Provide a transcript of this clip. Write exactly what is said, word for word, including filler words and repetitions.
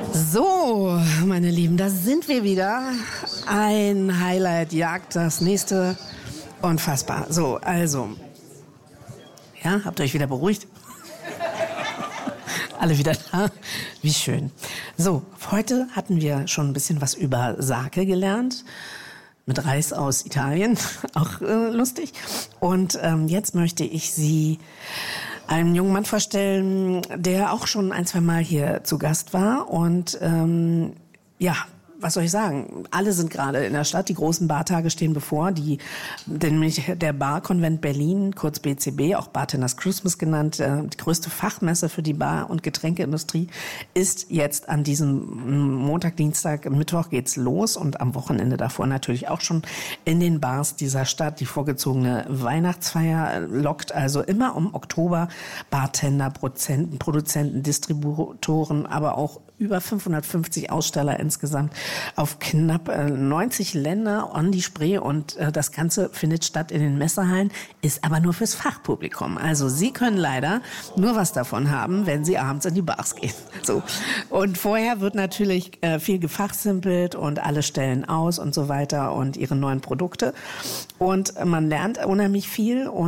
So, meine Lieben, da sind wir wieder. Ein Highlight jagt das nächste. Unfassbar. So, also. Ja, habt ihr euch wieder beruhigt? Alle wieder da? Wie schön. So, heute hatten wir schon ein bisschen was über Sake gelernt. Mit Reis aus Italien. Auch äh, lustig. Und ähm, jetzt möchte ich Sie einem jungen Mann vorstellen, der auch schon ein, zwei Mal hier zu Gast war. Und ähm, ja, was soll ich sagen? Alle sind gerade in der Stadt. Die großen Bartage stehen bevor. Die, nämlich der Barkonvent Berlin, kurz B C B, auch Bartenders Christmas genannt, äh, die größte Fachmesse für die Bar- und Getränkeindustrie, ist jetzt an diesem Montag, Dienstag, Mittwoch geht's los und am Wochenende davor natürlich auch schon in den Bars dieser Stadt. Die vorgezogene Weihnachtsfeier lockt also immer um Oktober Bartender, Produzenten, Produzenten, Distributoren, aber auch über fünfhundertfünfzig Aussteller insgesamt auf knapp neunzig Länder on die Spree, und äh, das Ganze findet statt in den Messehallen, ist aber nur fürs Fachpublikum. Also Sie können leider nur was davon haben, wenn Sie abends in die Bars gehen. So. Und vorher wird natürlich äh, viel gefachsimpelt und alle stellen aus und so weiter und ihre neuen Produkte. Und man lernt unheimlich viel und